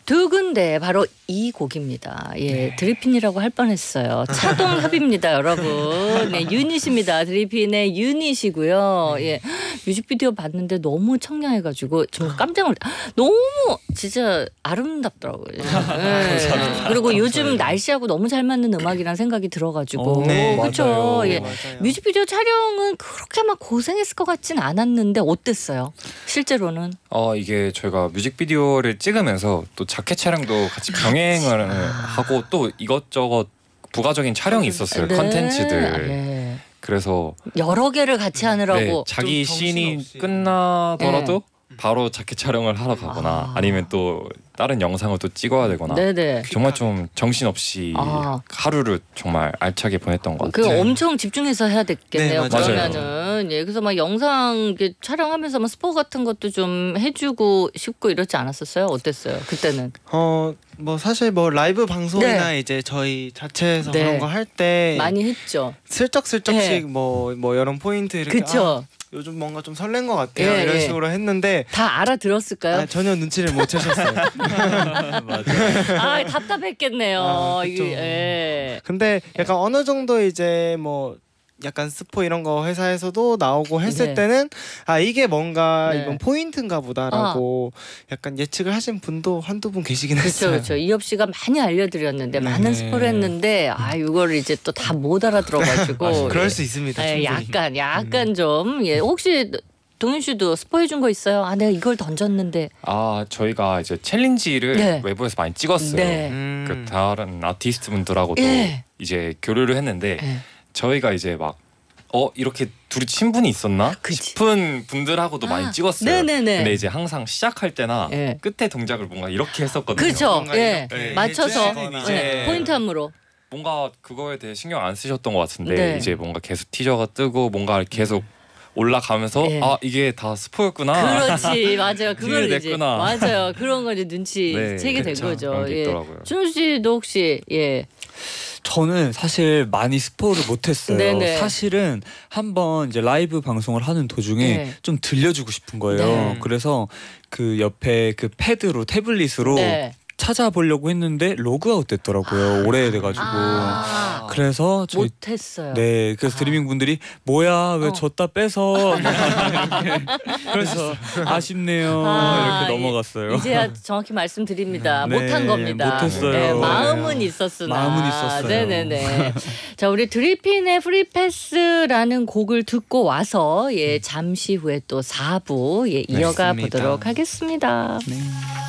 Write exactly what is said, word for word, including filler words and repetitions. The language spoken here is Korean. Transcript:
두 군데 바로 이 곡입니다. 예, 네. 드리핀이라고 할 뻔했어요. 차동합입니다, 여러분. 네, 유닛입니다. 드리핀의 유닛이고요. 예, 뮤직비디오 봤는데 너무 청량해가지고 정말 깜짝 놀랐. 너무 진짜 아름답더라고요. 네. 그리고 요즘 날씨하고 너무 잘 맞는 음악이라는 생각이 들어가지고 어, 네, 그렇죠. 예, 맞아요. 뮤직비디오 촬영은 그렇게 막 고생했을 것 같진 않았는데 어땠어요? 실제로는? 어 이게 저희가 뮤직비디오를 찍으면서 또 자켓 촬영도 같이 병행을 아. 하고 또 이것저것 부가적인 촬영이 있었어요. 네. 컨텐츠들. 네. 그래서 여러 개를 같이 하느라고 네, 자기 씬이 끝나더라도 네. 바로 자켓 촬영을 하러 가거나 아. 아니면 또 다른 영상을 또 찍어야 되거나 네네. 정말 좀 정신없이 아. 하루를 정말 알차게 보냈던 것 같아요. 그 엄청 집중해서 해야 됐겠네요. 네, 그러면은 예, 그래서 막 영상 촬영하면서 막 스포 같은 것도 좀 해주고 싶고 이렇지 않았었어요? 어땠어요? 그때는? 어 뭐 사실 뭐 라이브 방송이나 네. 이제 저희 자체에서 네. 그런 거 할 때 많이 했죠. 슬쩍슬쩍씩 뭐뭐 네. 뭐 이런 포인트 이렇게. 그쵸. 아, 요즘 뭔가 좀 설렌 것 같아요. 예, 이런 예. 식으로 했는데 다 알아들었을까요? 아, 전혀 눈치를 못 채셨어요. 맞아요. 아 답답했겠네요. 아, 이게, 예. 근데 약간 어느 정도 이제 뭐 약간 스포 이런 거 회사에서도 나오고 했을 네. 때는 아 이게 뭔가 네. 이건 포인트인가 보다라고 아. 약간 예측을 하신 분도 한두 분 계시긴 그쵸, 했어요. 그렇죠. 이업 씨가 많이 알려드렸는데 네. 많은 스포를 했는데 아 이거를 이제 또 다 못 알아들어가지고 아, 그럴 수 있습니다. 예, 약간 약간 음. 좀 예, 혹시 동윤 씨도 스포해 준 거 있어요? 아 내가 이걸 던졌는데. 아 저희가 이제 챌린지를 네. 외부에서 많이 찍었어요. 네. 음. 그 다른 아티스트 분들하고도 예. 이제 교류를 했는데 예. 저희가 이제 막 어 이렇게 둘이 친분이 있었나 그치. 싶은 분들하고도 아, 많이 찍었어요. 네네네. 근데 이제 항상 시작할 때나 예. 끝에 동작을 뭔가 이렇게 했었거든요. 그렇죠. 예. 네. 맞춰서 이제 네. 포인트함으로. 뭔가 그거에 대해 신경 안 쓰셨던 것 같은데 네. 이제 뭔가 계속 티저가 뜨고 뭔가 계속 올라가면서 예. 아 이게 다 스포였구나. 그렇지 맞아요. 그걸 이제 됐구나. 맞아요. 그런 거 이제 눈치 네, 채게 된 그쵸. 거죠. 예. 준호 씨도 혹시 예. 저는 사실 많이 스포를 못했어요. 네네. 사실은 한번 이제 라이브 방송을 하는 도중에 네. 좀 들려주고 싶은 거예요. 네. 그래서 그 옆에 그 패드로 태블릿으로 네. 찾아보려고 했는데 로그아웃 됐더라고요. 아. 오래돼가지고. 아. 그래서 저희 못했어요. 네, 그래서 아. 드리밍 분들이 뭐야 왜 어. 줬다 빼서 이렇게 그래서 아쉽네요 아, 이렇게 넘어갔어요. 이제야 정확히 말씀드립니다. 네, 못한 겁니다. 못했어요. 네, 마음은 있었으나. 마음은 있었어요. 네네네. 자 우리 드리핀의 프리패스라는 곡을 듣고 와서 예 잠시 후에 또 사 부 예, 이어가 맞습니다. 보도록 하겠습니다. 네.